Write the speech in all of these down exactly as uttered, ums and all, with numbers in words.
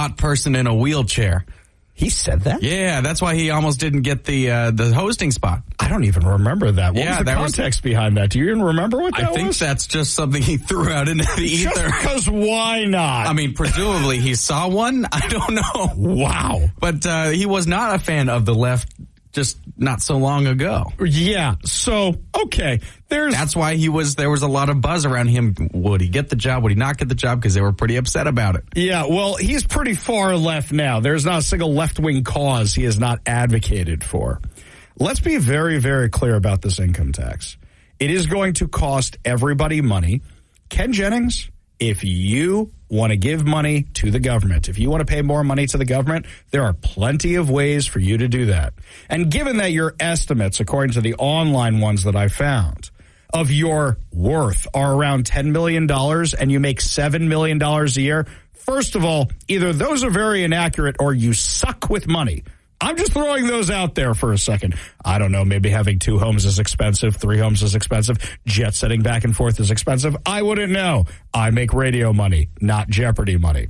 hot person in a wheelchair. He said that? Yeah, that's why he almost didn't get the uh, the hosting spot. I don't even remember that. What yeah, was the context was, behind that? Do you even remember what that was? I think was? That's just something he threw out into the ether. Just because why not? I mean, presumably he saw one. I don't know. Wow. But uh, he was not a fan of the left just not so long ago. Yeah. So, okay. There's That's why he was, there was a lot of buzz around him. Would he get the job? Would he not get the job? Because they were pretty upset about it. Yeah. Well, he's pretty far left now. There's not a single left-wing cause he has not advocated for. Let's be very, very clear about this income tax. It is going to cost everybody money. Ken Jennings, if you want to give money to the government, if you want to pay more money to the government, there are plenty of ways for you to do that. And given that your estimates, according to the online ones that I found, of your worth are around ten million dollars and you make seven million dollars a year, first of all, either those are very inaccurate or you suck with money. I'm just throwing those out there for a second. I don't know, maybe having two homes is expensive, three homes is expensive, jet setting back and forth is expensive. I wouldn't know. I make radio money, not Jeopardy money.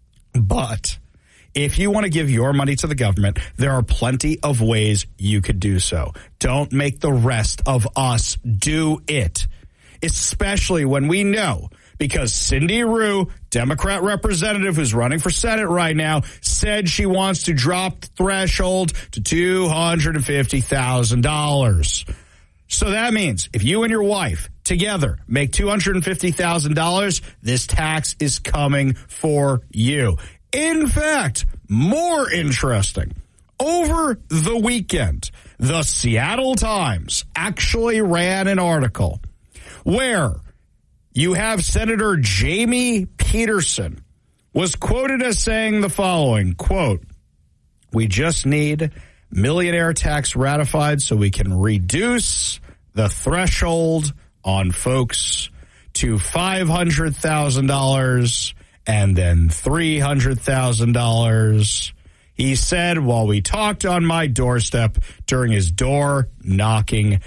But if you want to give your money to the government, there are plenty of ways you could do so. Don't make the rest of us do it, especially when we know, because Cindy Rue, Democrat representative who's running for Senate right now, said she wants to drop the threshold to two hundred fifty thousand dollars. So that means if you and your wife together make two hundred fifty thousand dollars, this tax is coming for you. In fact, more interesting, over the weekend, the Seattle Times actually ran an article where you have Senator Jamie Peterson was quoted as saying the following, quote, "We just need millionaire tax ratified so we can reduce the threshold on folks to five hundred thousand dollars and then three hundred thousand dollars. He said while we talked on my doorstep during his door-knocking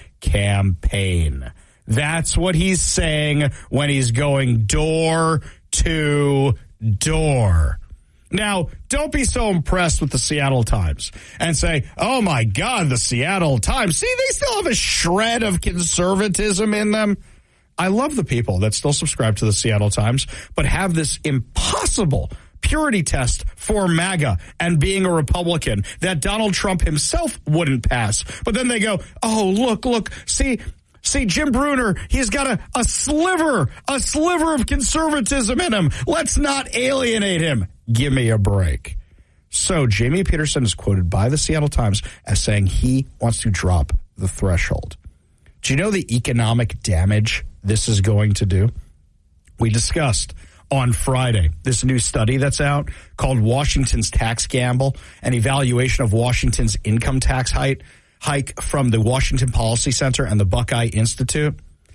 campaign. That's what he's saying when he's going door to door. Now, don't be so impressed with the Seattle Times and say, oh, my God, the Seattle Times. See, they still have a shred of conservatism in them. I love the people that still subscribe to the Seattle Times, but have this impossible purity test for MAGA and being a Republican that Donald Trump himself wouldn't pass. But then they go, oh, look, look, see, see, Jim Brunner, he's got a, a sliver, a sliver of conservatism in him. Let's not alienate him. Give me a break. So Jamie Peterson is quoted by the Seattle Times as saying he wants to drop the threshold. Do you know the economic damage this is going to do? We discussed on Friday this new study that's out called Washington's Tax Gamble, an evaluation of Washington's income tax hike, hike from the Washington Policy Center and the Buckeye Institute.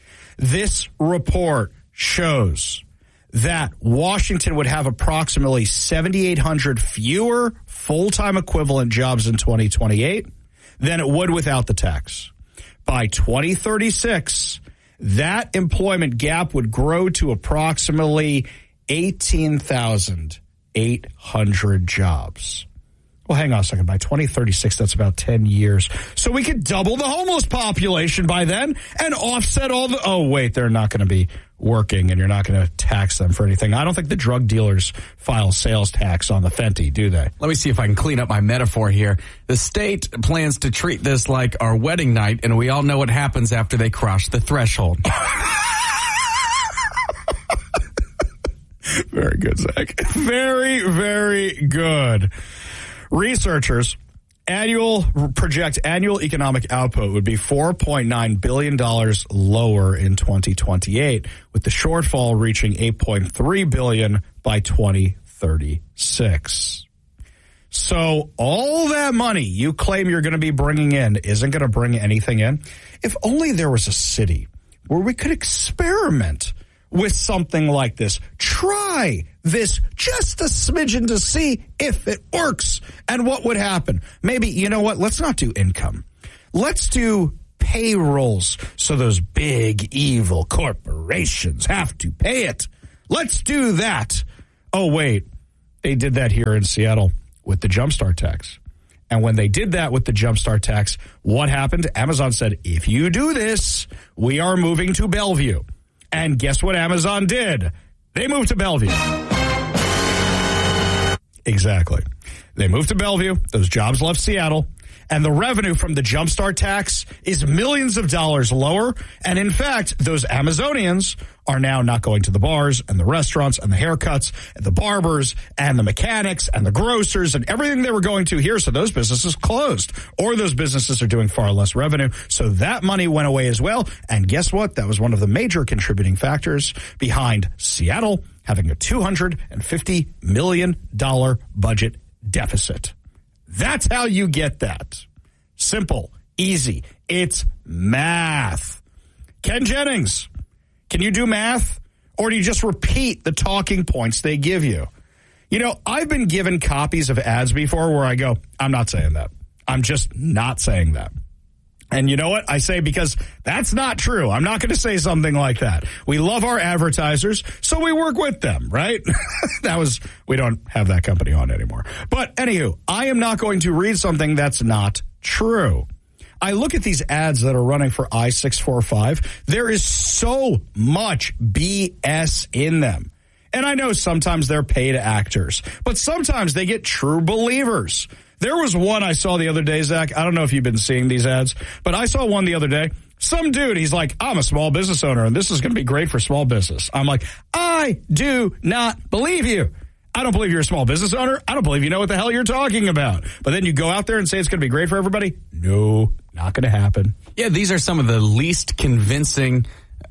This report shows that Washington would have approximately seven thousand eight hundred fewer full-time equivalent jobs in twenty twenty-eight than it would without the tax. By twenty thirty-six, that employment gap would grow to approximately eighteen thousand eight hundred jobs. Well, hang on a second. By twenty thirty-six, that's about ten years. So we could double the homeless population by then and offset all the... Oh, wait, they're not going to be working and you're not going to tax them for anything. I don't think the drug dealers file sales tax on the Fenty, do they? Let me see if I can clean up my metaphor here. The state plans to treat this like our wedding night, and we all know what happens after they cross the threshold. Very good, Zach. Very, very good. Researchers annual project annual economic output would be four point nine billion dollars lower in twenty twenty-eight, with the shortfall reaching eight point three billion dollars by twenty thirty-six. So all that money you claim you're going to be bringing in isn't going to bring anything in. If only there was a city where we could experiment with something like this. Try this just a smidgen to see if it works and what would happen. Maybe, you know what? Let's not do income. Let's do payrolls so those big evil corporations have to pay it. Let's do that. Oh, wait. they did that here in Seattle with the Jumpstart tax. And when they did that with the Jumpstart tax, what happened? Amazon said, if you do this, we are moving to Bellevue. And guess what Amazon did? They moved to Bellevue. Exactly. They moved to Bellevue. Those jobs left Seattle. And the revenue from the Jumpstart tax is millions of dollars lower. And in fact, those Amazonians are now not going to the bars and the restaurants and the haircuts and the barbers and the mechanics and the grocers and everything they were going to here. So those businesses closed, or those businesses are doing far less revenue. So that money went away as well. And guess what? That was one of the major contributing factors behind Seattle having a two hundred fifty million dollars budget deficit. That's how you get that. Simple, easy. It's math. Ken Jennings, can you do math? Or do you just repeat the talking points they give you? You know, I've been given copies of ads before where I go, I'm not saying that. I'm just not saying that. And you know what? I say because that's not true. I'm not going to say something like that. We love our advertisers, so we work with them, right? That was, we don't have that company on anymore. But anywho, I am not going to read something that's not true. I look at these ads that are running for I six forty-five. There is so much B S in them. And I know sometimes they're paid actors, but sometimes they get true believers. There was one I saw the other day, Zach. I don't know if you've been seeing these ads, but I saw one the other day. Some dude, he's like, I'm a small business owner, and this is going to be great for small business. I'm like, I do not believe you. I don't believe you're a small business owner. I don't believe you know what the hell you're talking about. But then you go out there and say it's going to be great for everybody? No, not going to happen. Yeah, these are some of the least convincing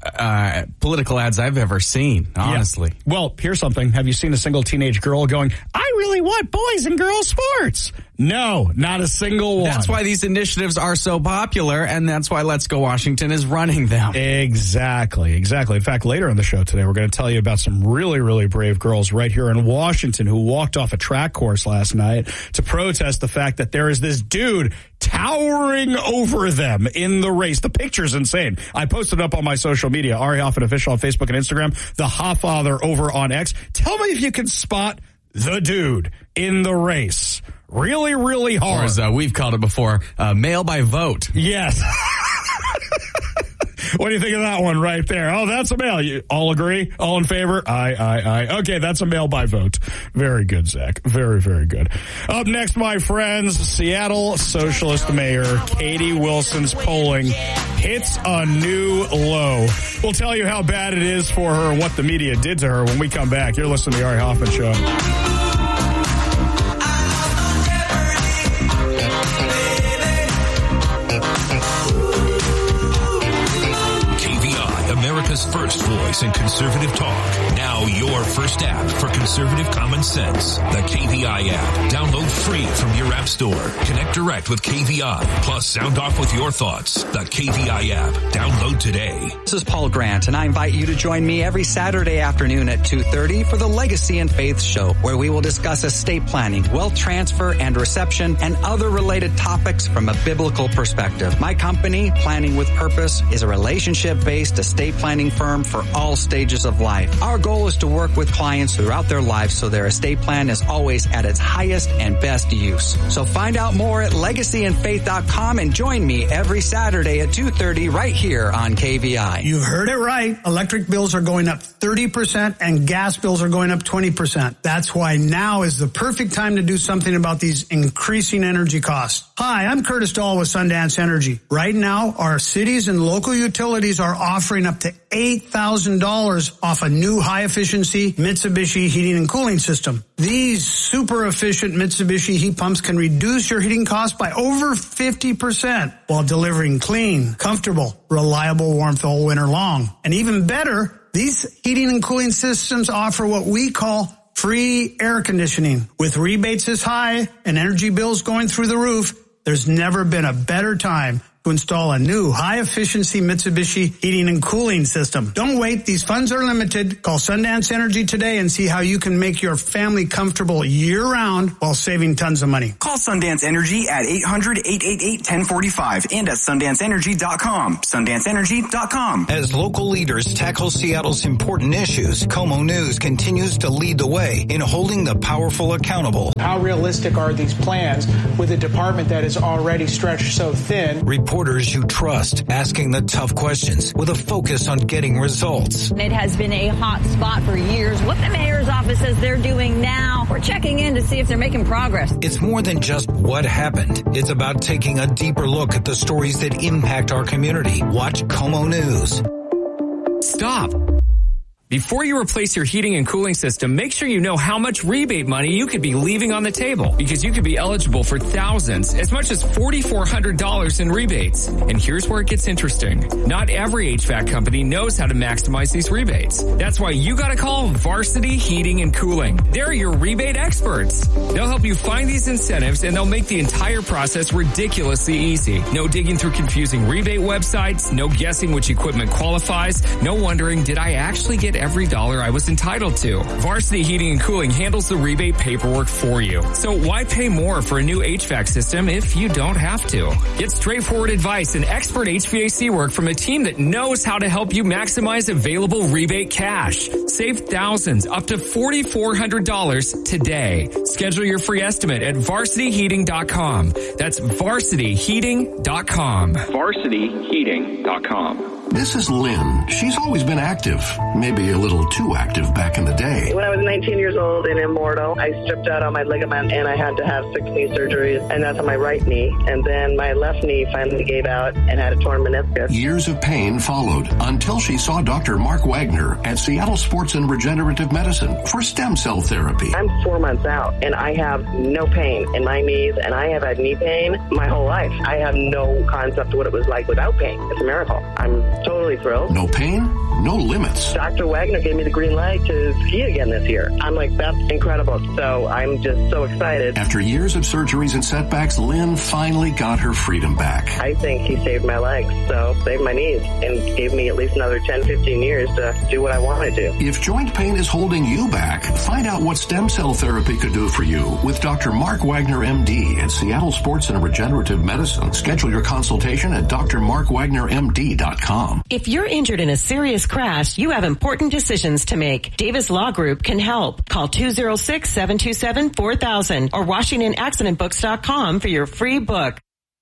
uh, political ads I've ever seen, honestly. Yeah. Well, here's something. Have you seen a single teenage girl going, I really want boys and girls sports? No, not a single one. That's why these initiatives are so popular, and that's why Let's Go Washington is running them. Exactly, exactly. In fact, later in the show today, we're going to tell you about some really, really brave girls right here in Washington who walked off a track course last night to protest the fact that there is this dude towering over them in the race. The picture's insane. I posted up on my social media, Ari Hoffman Official on Facebook and Instagram, the Hofffather over on X. Tell me if you can spot the dude in the race. Really, really hard. Or as uh, we've called it before, uh, mail by vote. Yes. What do you think of that one right there? Oh, that's a mail. You all agree? All in favor? Aye, aye, aye. Okay, that's a mail by vote. Very good, Zach. Very, very good. Up next, my friends, Seattle Socialist Mayor Katie Wilson's polling hits a new low. We'll tell you how bad it is for her and what the media did to her when we come back. You're listening to the Ari Hoffman Show. America's first voice in conservative talk. Now your first app for conservative common sense. The K V I app. Download free from your app store. Connect direct with K V I. Plus sound off with your thoughts. The K V I app. Download today. This is Paul Grant, and I invite you to join me every Saturday afternoon at two thirty for the Legacy and Faith Show, where we will discuss estate planning, wealth transfer and reception, and other related topics from a biblical perspective. My company, Planning with Purpose, is a relationship-based estate planning firm for all stages of life. Our goal is to work with clients throughout their lives so their estate plan is always at its highest and best use. So find out more at legacy and faith dot com and join me every Saturday at two thirty right here on K V I. You heard it right. Electric bills are going up thirty percent and gas bills are going up twenty percent. That's why now is the perfect time to do something about these increasing energy costs. Hi, I'm Curtis Dahl with Sundance Energy. Right now, our cities and local utilities are offering up to eight thousand dollars off a new high-efficiency Mitsubishi heating and cooling system. These super efficient Mitsubishi heat pumps can reduce your heating costs by over fifty percent while delivering clean, comfortable, reliable warmth all winter long. And even better, these heating and cooling systems offer what we call free air conditioning. With rebates this high and energy bills going through the roof, there's never been a better time to install a new high-efficiency Mitsubishi heating and cooling system. Don't wait. These funds are limited. Call Sundance Energy today and see how you can make your family comfortable year-round while saving tons of money. Call Sundance Energy at eight hundred, eight eight eight, one zero four five and at sundance energy dot com. sundance energy dot com. As local leaders tackle Seattle's important issues, Como News continues to lead the way in holding the powerful accountable. How realistic are these plans with a department that is already stretched so thin? Reporters you trust, asking the tough questions with a focus on getting results. It has been a hot spot for years. What the mayor's office says they're doing now, we're checking in to see if they're making progress. It's more than just what happened. It's about taking a deeper look at the stories that impact our community. Watch Como News. Stop. Before you replace your heating and cooling system, make sure you know how much rebate money you could be leaving on the table, because you could be eligible for thousands, as much as four thousand four hundred dollars in rebates. And here's where it gets interesting. Not every H V A C company knows how to maximize these rebates. That's why you gotta call Varsity Heating and Cooling. They're your rebate experts. They'll help you find these incentives, and they'll make the entire process ridiculously easy. No digging through confusing rebate websites, no guessing which equipment qualifies, no wondering, did I actually get every dollar I was entitled to? Varsity Heating and Cooling handles the rebate paperwork for you. So why pay more for a new H V A C system if you don't have to? Get straightforward advice and expert H V A C work from a team that knows how to help you maximize available rebate cash. Save thousands, up to four thousand four hundred dollars today. Schedule your free estimate at varsity heating dot com. That's varsity heating dot com. varsity heating dot com. This is Lynn. She's always been active, maybe a little too active back in the day. When I was nineteen years old in Immortal, I stripped out all my ligament and I had to have six knee surgeries, and that's on my right knee. And then my left knee finally gave out and had a torn meniscus. Years of pain followed until she saw Doctor Mark Wagner at Seattle Sports and Regenerative Medicine for stem cell therapy. I'm four months out and I have no pain in my knees, and I have had knee pain my whole life. I have no concept of what it was like without pain. It's a miracle. I'm totally thrilled. No pain, no limits. Doctor Wagner gave me the green light to ski again this year. I'm like, that's incredible. So I'm just so excited. After years of surgeries and setbacks, Lynn finally got her freedom back. I think he saved my legs, so saved my knees, and gave me at least another ten, fifteen years to do what I wanted to. If joint pain is holding you back, find out what stem cell therapy could do for you with Doctor Mark Wagner, M D at Seattle Sports and Regenerative Medicine. Schedule your consultation at d r mark wagner m d dot com. If you're injured in a serious crash, you have important decisions to make. Davis Law Group can help. Call two oh six, seven two seven, four thousand or washington accident books dot com for your free book.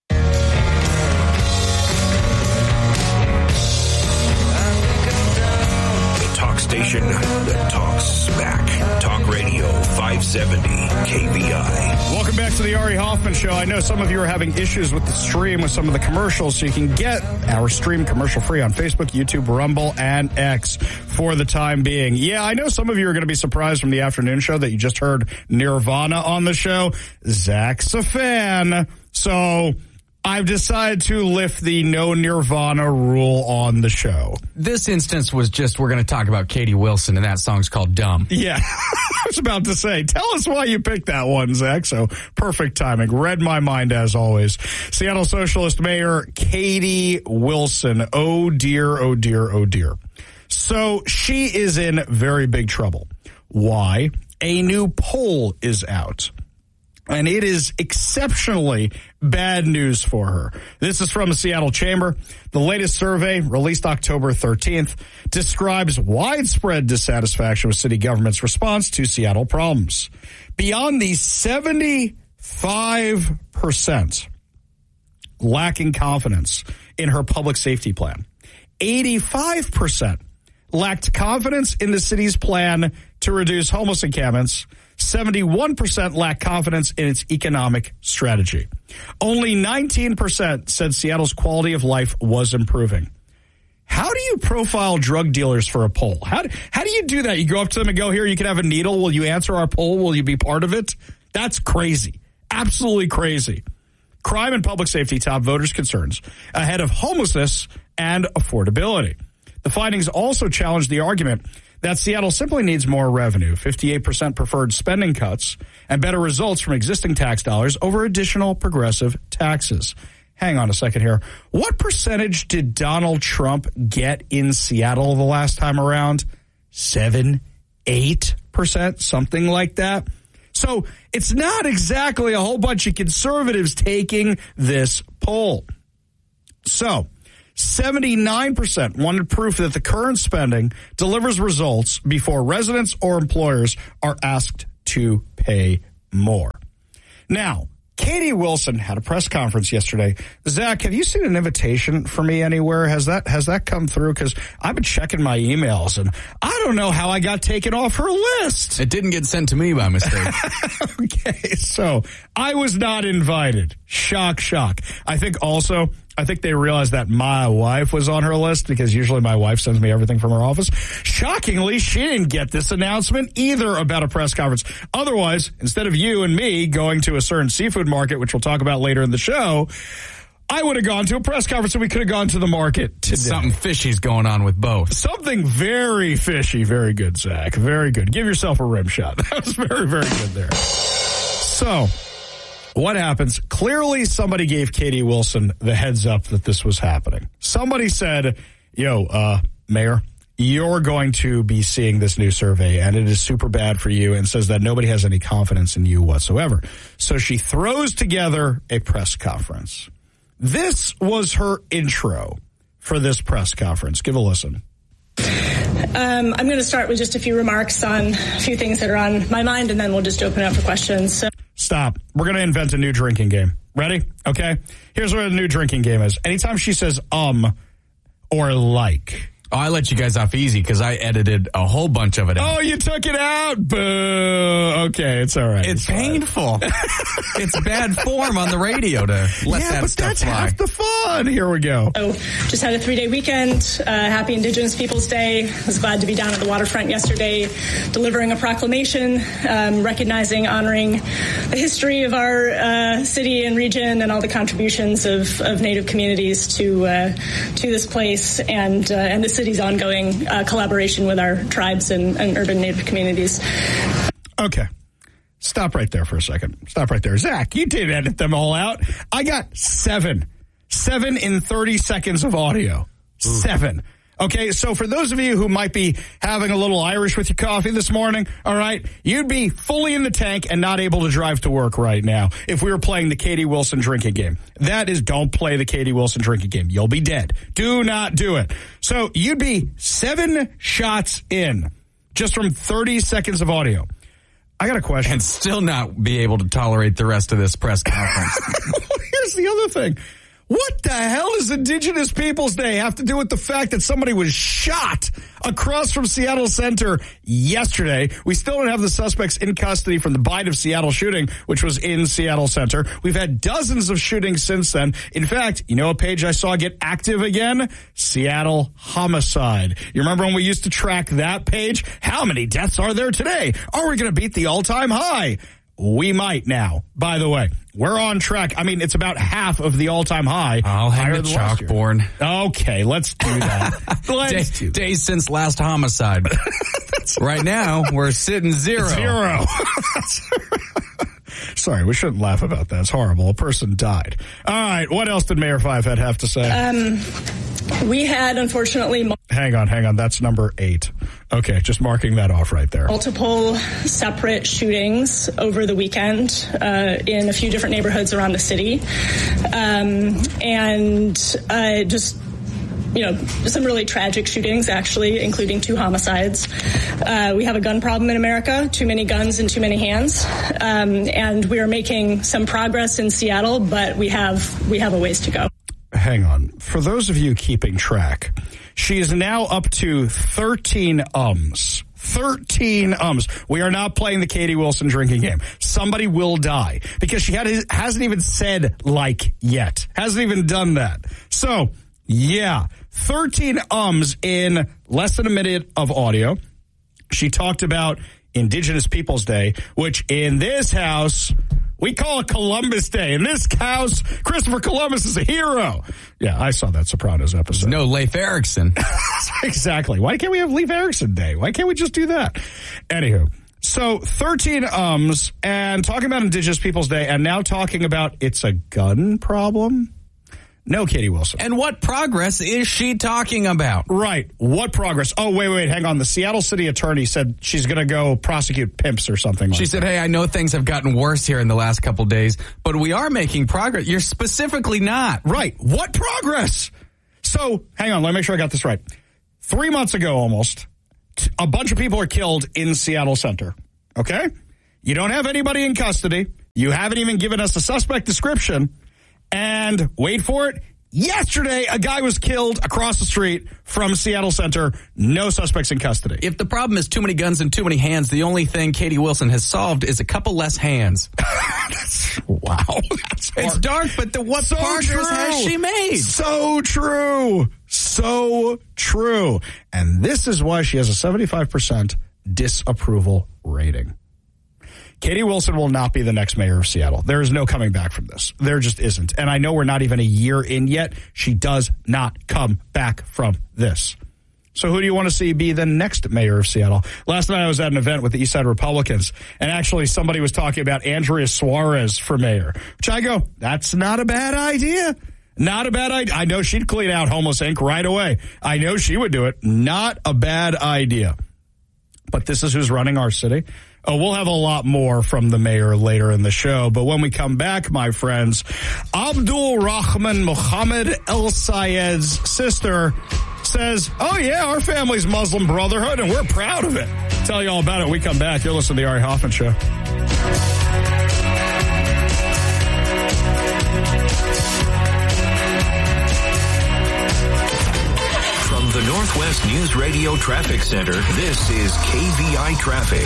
Station that talks smack. Talk Radio five seventy K V I. Welcome back to the Ari Hoffman Show. I know some of you are having issues with the stream with some of the commercials, so you can get our stream commercial free on Facebook, YouTube, Rumble, and X for the time being. Yeah, I know some of you are going to be surprised from the afternoon show that you just heard Nirvana on the show. Zach's a fan, so I've decided to lift the no Nirvana rule on the show. This instance was just, we're going to talk about Katie Wilson, and that song's called Dumb. Yeah, I was about to say, tell us why you picked that one, Zach. So perfect timing. Read my mind as always. Seattle Socialist Mayor Katie Wilson. Oh dear, oh dear, oh dear. So she is in very big trouble. Why? A new poll is out. And it is exceptionally bad news for her. This is from the Seattle Chamber. The latest survey, released October thirteenth, describes widespread dissatisfaction with city government's response to Seattle problems. Beyond the seventy-five percent lacking confidence in her public safety plan, eighty-five percent lacked confidence in the city's plan to reduce homeless encampments, seventy-one percent lacked confidence in its economic strategy. Only nineteen percent said Seattle's quality of life was improving. How do you profile drug dealers for a poll? How do, how do you do that? You go up to them and go, here, you can have a needle. Will you answer our poll? Will you be part of it? That's crazy. Absolutely crazy. Crime and public safety top voters' concerns ahead of homelessness and affordability. The findings also challenge the argument that Seattle simply needs more revenue. fifty-eight percent preferred spending cuts and better results from existing tax dollars over additional progressive taxes. hang on a second here. What percentage did Donald Trump get in Seattle the last time around? Seven, eight percent, something like that. So it's not exactly a whole bunch of conservatives taking this poll. So seventy-nine percent wanted proof that the current spending delivers results before residents or employers are asked to pay more. Now, Katie Wilson had a press conference yesterday. Zach, have you seen an invitation for me anywhere? Has that has that come through? Because I've been checking my emails, and I don't know how I got taken off her list. It didn't get sent to me by mistake. Okay, so I was not invited. Shock, shock. I think also, I think they realized that my wife was on her list because usually my wife sends me everything from her office. Shockingly, she didn't get this announcement either about a press conference. Otherwise, instead of you and me going to a certain seafood market, which we'll talk about later in the show, I would have gone to a press conference and we could have gone to the market today. Something fishy's going on with both. Something very fishy. Very good, Zach. Very good. Give yourself a rim shot. That was very, very good there. So, what happens? Clearly, somebody gave Katie Wilson the heads up that this was happening. Somebody said, yo, uh, Mayor, you're going to be seeing this new survey, and it is super bad for you, and says that nobody has any confidence in you whatsoever. So she throws together a press conference. This was her intro for this press conference. Give a listen. Um, I'm going to start with just a few remarks on a few things that are on my mind, and then we'll just open up for questions. So- Stop. We're going to invent a new drinking game. Ready? Okay. Here's what a new drinking game is. Anytime she says um or like. Oh, I let you guys off easy because I edited a whole bunch of it out. Oh, you took it out? Boo. Okay, it's all right. It's, it's painful. It's bad form on the radio to let yeah, that but stuff that's fly. half the fun. Here we go. So, just had a three-day weekend. Uh, happy Indigenous Peoples Day. I was glad to be down at the waterfront yesterday, delivering a proclamation, um, recognizing, honoring the history of our uh, city and region and all the contributions of, of Native communities to uh, to this place and uh, and the city. City's ongoing uh, collaboration with our tribes and, and urban Native communities. Okay. Stop right there for a second. Stop right there. Zach, you did edit them all out. I got seven. Seven in thirty seconds of audio. Ooh. Seven. Okay, so for those of you who might be having a little Irish with your coffee this morning, all right, you'd be fully in the tank and not able to drive to work right now if we were playing the Katie Wilson drinking game. That is, don't play the Katie Wilson drinking game. You'll be dead. Do not do it. So you'd be seven shots in just from thirty seconds of audio. I got a question. And still not be able to tolerate the rest of this press conference. Here's the other thing. What the hell does Indigenous Peoples Day have to do with the fact that somebody was shot across from Seattle Center yesterday? We still don't have the suspects in custody from the Bite of Seattle shooting, which was in Seattle Center. We've had dozens of shootings since then. In fact, you know a page I saw get active again? Seattle Homicide. You remember when we used to track that page? How many deaths are there today? Are we going to beat the all-time high? We might now. By the way, we're on track. I mean, it's about half of the all-time high. I'll hang the chalkboard. Okay, let's do that. let's Day, do that. Days since last homicide. Right now, we're sitting zero. Zero. Sorry, we shouldn't laugh about that. It's horrible. A person died. All right, what else did Mayor Fivehead have to say? Um, we had, unfortunately... Hang on, hang on. That's number eight. Okay, just marking that off right there. Multiple separate shootings over the weekend uh, in a few different neighborhoods around the city. Um, and uh, just... you know, some really tragic shootings, actually, including two homicides. Uh, we have a gun problem in America, too many guns in too many hands. Um, and we are making some progress in Seattle, but we have we have a ways to go. Hang on. For those of you keeping track, she is now up to thirteen ums. thirteen ums. We are not playing the Katie Wilson drinking game. Somebody will die because she had, hasn't even said like yet. Hasn't even done that. So, yeah, thirteen ums in less than a minute of audio. She talked about Indigenous Peoples Day, which in this house, we call it Columbus Day. In this house, Christopher Columbus is a hero. Yeah, I saw that Sopranos episode. No, Leif Erikson. Exactly. Why can't we have Leif Erikson Day? Why can't we just do that? Anywho. So thirteen ums and talking about Indigenous Peoples Day and now talking about it's a gun problem. No, Katie Wilson. And what progress is she talking about? Right. What progress? Oh, wait, wait, hang on. The Seattle city attorney said she's going to go prosecute pimps or something like She that. said, hey, I know things have gotten worse here in the last couple days, but we are making progress. You're specifically not. Right. What progress? So, hang on. Let me make sure I got this right. Three months ago almost, a bunch of people are killed in Seattle Center. Okay? You don't have anybody in custody. You haven't even given us a suspect description. And wait for it, yesterday a guy was killed across the street from Seattle Center. No suspects in custody. If the problem is too many guns and too many hands, the only thing Katie Wilson has solved is a couple less hands. That's, wow. That's it's dark, but the, what so progress true. has she made? So true. So true. And this is why she has a seventy-five percent disapproval rating. Katie Wilson will not be the next mayor of Seattle. There is no coming back from this. There just isn't. And I know we're not even a year in yet. She does not come back from this. So who do you want to see be the next mayor of Seattle? Last night I was at an event with the East Side Republicans, and actually somebody was talking about Andrea Suarez for mayor, which I go, that's not a bad idea. Not a bad idea. I know she'd clean out Homeless Incorporated right away. I know she would do it. Not a bad idea. But this is who's running our city. Oh, we'll have a lot more from the mayor later in the show. But when we come back, my friends, Abdul Rahman Mohammed El Sayed's sister says, oh, yeah, our family's Muslim Brotherhood, and we're proud of it. I'll tell you all about it when we come back. You're listening to the Ari Hoffman Show. From the Northwest News Radio Traffic Center, this is K V I Traffic.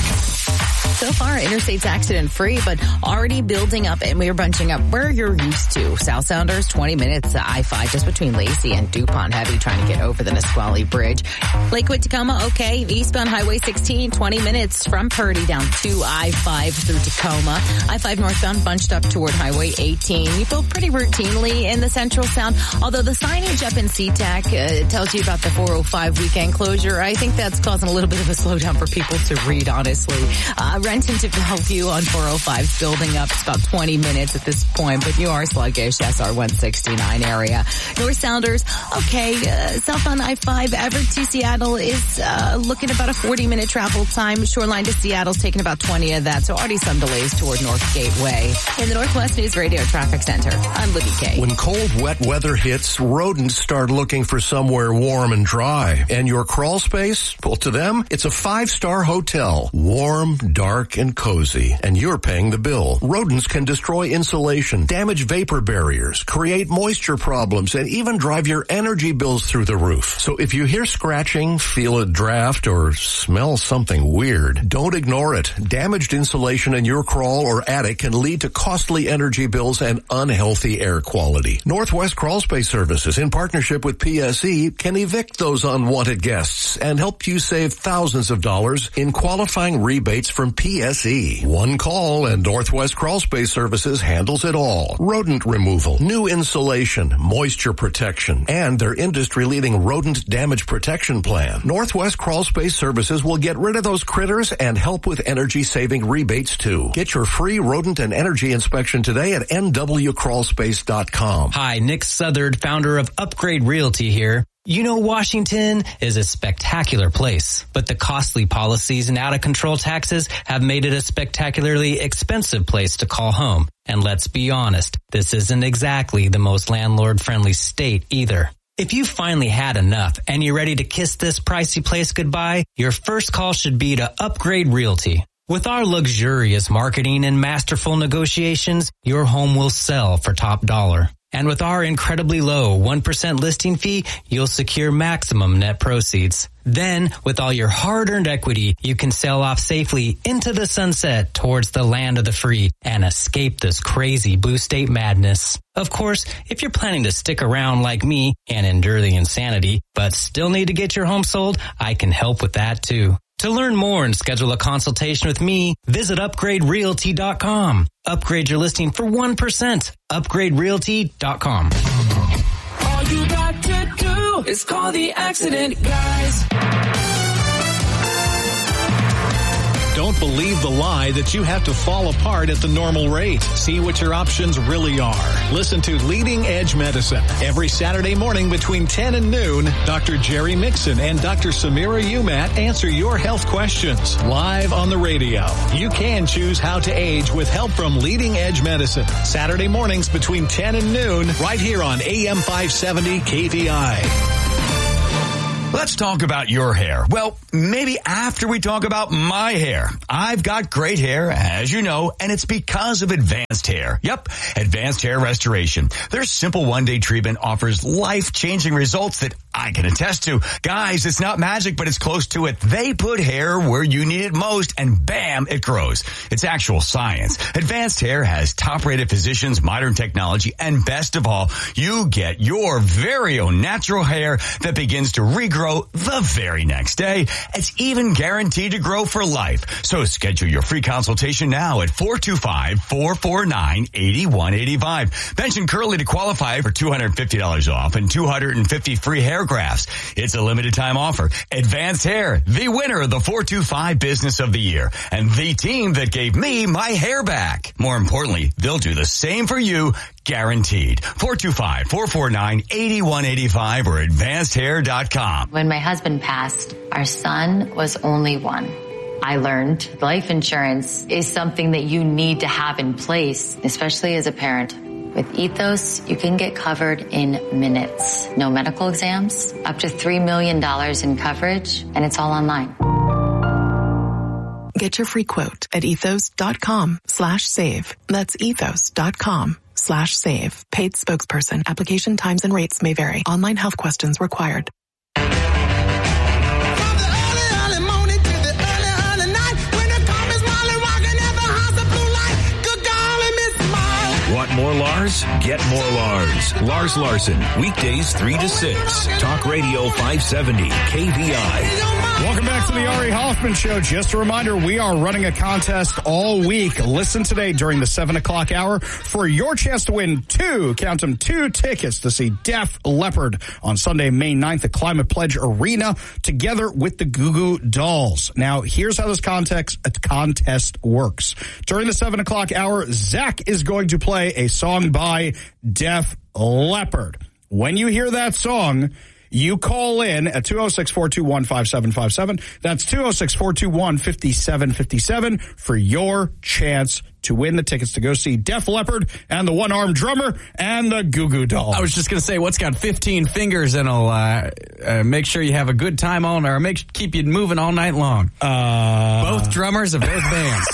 So far, interstate's accident free, but already building up, and we're bunching up where you're used to. South Sounders, twenty minutes to I five, just between Lacey and DuPont. Heavy trying to get over the Nisqually Bridge. Lakewood, Tacoma, okay. Eastbound Highway sixteen, twenty minutes from Purdy down to I five through Tacoma. I five northbound bunched up toward Highway eighteen. You build pretty routinely in the Central Sound, although the signage up in SeaTac uh, tells you about the four oh five weekend closure. I think that's causing a little bit of a slowdown for people to read, honestly. Uh, Renton to Bellevue on four oh five is building up. It's about twenty minutes at this point, but you are sluggish. S R one sixty-nine area. North Sounders, okay. Uh, southbound I five, Everett to Seattle is uh, looking about a forty minute travel time. Shoreline to Seattle's taking about twenty of that, so already some delays toward North Gateway. In the Northwest News Radio Traffic Center, I'm Libby Kay. When cold, wet weather hits, rodents start looking for somewhere warm and dry. And your crawl space? Well, to them, it's a five-star hotel. Warm, dark, and cozy. And you're paying the bill. Rodents can destroy insulation, damage vapor barriers, create moisture problems, and even drive your energy bills through the roof. So if you hear scratching, feel a draft, or smell something weird, don't ignore it. Damaged insulation in your crawl or attic can lead to costly energy bills and unhealthy air quality. Northwest Crawl Space Services, in partnership with P S E, can evict those unwanted guests and help you save thousands of dollars in qualifying rebates from P S E. One call and Northwest Crawl Space Services handles it all. Rodent removal, new insulation, moisture protection, and their industry-leading rodent damage protection plan. Northwest Crawl Space Services will get rid of those critters and help with energy-saving rebates, too. Get your free rodent and energy inspection today at N W crawl space dot com. Hi, Nick Southard, founder of Upgrade Realty here. You know, Washington is a spectacular place, but the costly policies and out-of-control taxes have made it a spectacularly expensive place to call home. And let's be honest, this isn't exactly the most landlord-friendly state either. If you finally had enough and you're ready to kiss this pricey place goodbye, your first call should be to Upgrade Realty. With our luxurious marketing and masterful negotiations, your home will sell for top dollar. And with our incredibly low one percent listing fee, you'll secure maximum net proceeds. Then, with all your hard-earned equity, you can sail off safely into the sunset towards the land of the free and escape this crazy blue state madness. Of course, if you're planning to stick around like me and endure the insanity, but still need to get your home sold, I can help with that too. To learn more and schedule a consultation with me, visit upgrade realty dot com. Upgrade your listing for one percent. upgrade realty dot com. All you got to do is call the accident guys. Don't believe the lie that you have to fall apart at the normal rate. See what your options really are. Listen to Leading Edge Medicine every Saturday morning between ten and noon. Doctor Jerry Mixon and Doctor Samira Umat answer your health questions live on the radio. You can choose how to age with help from Leading Edge Medicine. Saturday mornings between ten and noon right here on A M five seventy K V I. Let's talk about your hair. Well, maybe after we talk about my hair. I've got great hair, as you know, and it's because of Advanced Hair. Yep, Advanced Hair Restoration. Their simple one-day treatment offers life-changing results that I can attest to. Guys, it's not magic, but it's close to it. They put hair where you need it most, and bam, it grows. It's actual science. Advanced Hair has top-rated physicians, modern technology, and best of all, you get your very own natural hair that begins to regrow the very next day. It's even guaranteed to grow for life. So schedule your free consultation now at four two five, four four nine, eight one eight five. Mention Curly to qualify for two hundred fifty dollars off and two hundred fifty free hair grafts. It's a limited time offer. Advanced Hair, the winner of the four two five Business of the Year, and the team that gave me my hair back. More importantly, they'll do the same for you, guaranteed. four two five, four four nine, eight one eight five or advanced hair dot com. When my husband passed, our son was only one. I learned life insurance is something that you need to have in place, especially as a parent. With Ethos, you can get covered in minutes. No medical exams, up to three million dollars in coverage, and it's all online. Get your free quote at ethos.com slash save. That's ethos.com slash save. Paid spokesperson. Application times and rates may vary. Online health questions required. Want more Lars? Get more Lars. Lars Larson, weekdays three to six. Talk Radio five seventy K V I. Welcome back to the Ari Hoffman Show. Just a reminder, we are running a contest all week. Listen today during the seven o'clock hour for your chance to win two, count them, two tickets to see Def Leppard on Sunday, May ninth at Climate Pledge Arena together with the Goo Goo Dolls. Now, here's how this contest, contest works. During the seven o'clock hour, Zach is going to play a song by Def Leppard. When you hear that song, you call in at two oh six, four two one, five seven five seven. That's two oh six, four two one, five seven five seven for your chance to win the tickets to go see Def Leppard and the one-armed drummer and the Goo Goo Dolls. I was just going to say, what's got fifteen fingers and will uh, uh, make sure you have a good time all night, or make keep you moving all night long? Uh, Both drummers of both bands.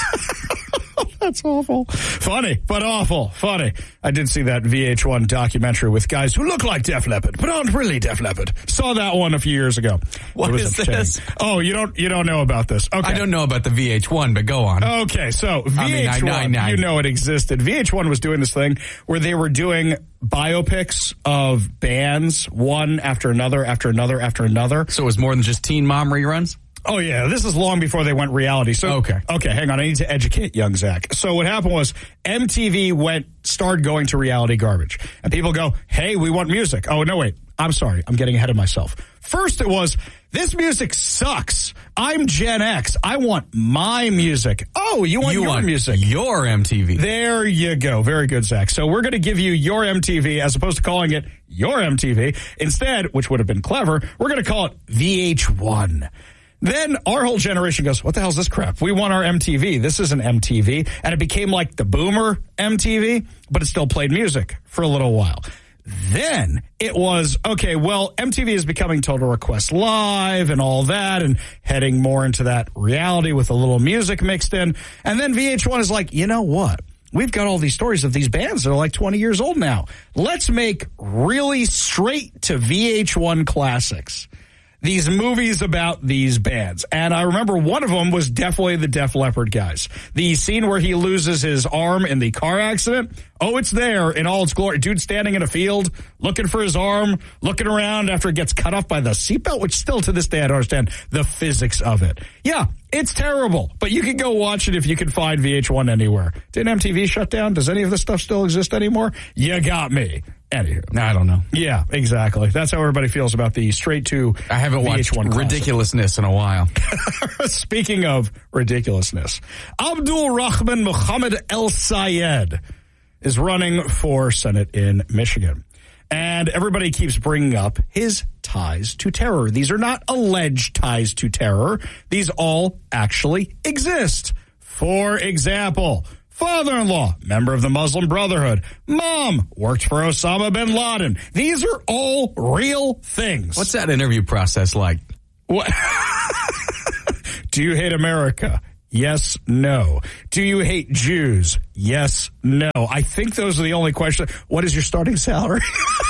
That's awful. Funny, but awful. Funny. I did see that V H one documentary with guys who look like Def Leppard, but aren't really Def Leppard. Saw that one a few years ago. What is this? Oh, you don't you don't know about this. Okay. I don't know about the V H one, but go on. Okay, so V H one, I mean, I, I, I, you know it existed. V H one was doing this thing where they were doing biopics of bands, one after another, after another, after another. So it was more than just Teen Mom reruns? Oh, yeah. This is long before they went reality. So, okay. Okay, hang on. I need to educate young Zach. So what happened was M T V went, started going to reality garbage. And people go, hey, we want music. Oh, no, wait. I'm sorry. I'm getting ahead of myself. First it was, this music sucks. I'm Gen X. I want my music. Oh, you want you your want music. Your M T V. There you go. Very good, Zach. So we're going to give you your M T V as opposed to calling it your M T V. Instead, which would have been clever, we're going to call it V H one. Then our whole generation goes, what the hell is this crap? We want our M T V. This isn't M T V. And it became like the boomer M T V, but it still played music for a little while. Then it was, okay, well, M T V is becoming Total Request Live and all that and heading more into that reality with a little music mixed in. And then V H one is like, you know what? We've got all these stories of these bands that are like twenty years old now. Let's make really straight to V H one classics. These movies about these bands. And I remember one of them was definitely the Def Leppard guys. The scene where he loses his arm in the car accident. Oh, it's there in all its glory. Dude standing in a field, looking for his arm, looking around after it gets cut off by the seatbelt, which still to this day I don't understand the physics of it. Yeah, it's terrible, but you can go watch it if you can find V H one anywhere. Didn't M T V shut down? Does any of this stuff still exist anymore? You got me. Anywho. I don't know. Yeah, exactly. That's how everybody feels about the straight to I haven't V H one watched classic. ridiculousness in a while. Speaking of ridiculousness, Abdul Rahman Muhammad El Sayed is running for Senate in Michigan. And everybody keeps bringing up his ties to terror. These are not alleged ties to terror. These all actually exist. For example, father-in-law, member of the Muslim Brotherhood. Mom worked for Osama bin Laden. These are all real things. What's that interview process like? What? Do you hate America? Yes, no. Do you hate Jews? Yes, no. I think those are the only questions. What is your starting salary?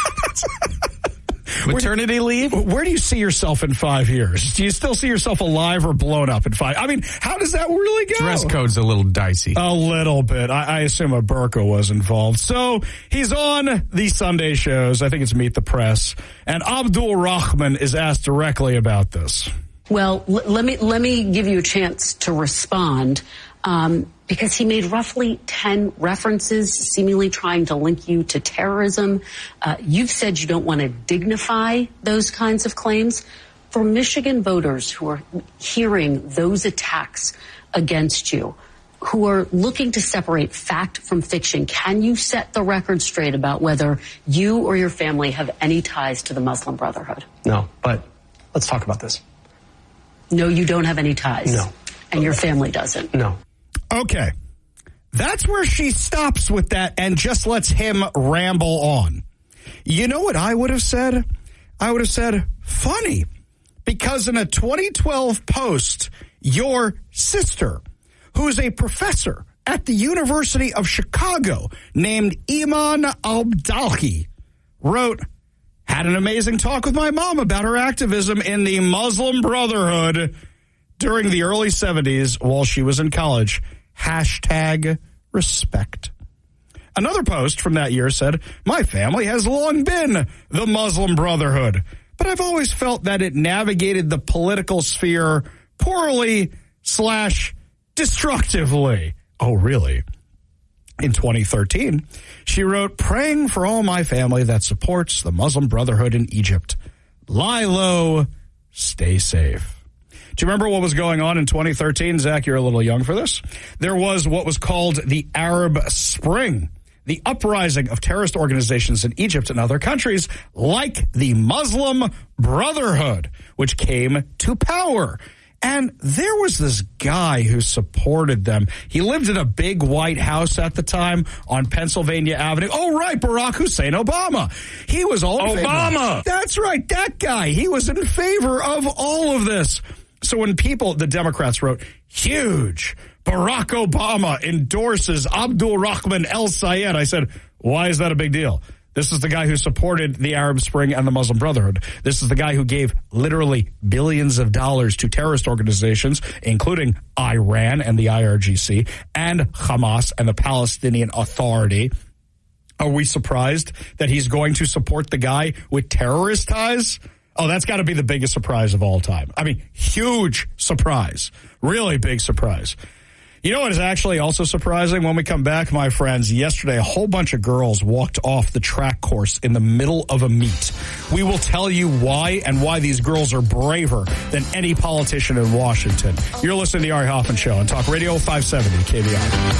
Maternity leave? Where do you see yourself in five years? Do you still see yourself alive or blown up in five? I mean, how does that really go? Dress code's a little dicey. A little bit. I, I assume a burqa was involved. So he's on the Sunday shows. I think it's Meet the Press. And Abdul Rahman is asked directly about this. Well, l- let me let me give you a chance to respond, um, because he made roughly ten references, seemingly trying to link you to terrorism. Uh, you've said you don't want to dignify those kinds of claims. For Michigan voters who are hearing those attacks against you, who are looking to separate fact from fiction, can you set the record straight about whether you or your family have any ties to the Muslim Brotherhood? No, but let's talk about this. No, you don't have any ties. No. And your family doesn't. No. Okay. That's where she stops with that and just lets him ramble on. You know what I would have said? I would have said, funny. Because in a twenty twelve post, your sister, who's a professor at the University of Chicago named Iman Abdalhi, wrote, had an amazing talk with my mom about her activism in the Muslim Brotherhood during the early seventies while she was in college. Hashtag respect. Another post from that year said, my family has long been the Muslim Brotherhood, but I've always felt that it navigated the political sphere poorly slash destructively. Oh, really? In twenty thirteen, she wrote, praying for all my family that supports the Muslim Brotherhood in Egypt. Lie low, stay safe. Do you remember what was going on in twenty thirteen? Zach, you're a little young for this. There was what was called the Arab Spring, the uprising of terrorist organizations in Egypt and other countries like the Muslim Brotherhood, which came to power. And there was this guy who supported them. He lived in a big white house at the time on Pennsylvania Avenue. Oh, right, Barack Hussein Obama. He was all in Obama. favor. That's right, that guy. He was in favor of all of this. So when people, the Democrats wrote, huge, Barack Obama endorses Abdul Rahman El Sayed, I said, why is that a big deal? This is the guy who supported the Arab Spring and the Muslim Brotherhood. This is the guy who gave literally billions of dollars to terrorist organizations, including Iran and the I R G C, and Hamas and the Palestinian Authority. Are we surprised that he's going to support the guy with terrorist ties? Oh, that's got to be the biggest surprise of all time. I mean, huge surprise. Really big surprise. You know what is actually also surprising? When we come back, my friends, yesterday a whole bunch of girls walked off the track course in the middle of a meet. We will tell you why and why these girls are braver than any politician in Washington. You're listening to the Ari Hoffman Show on Talk Radio five seventy K V I.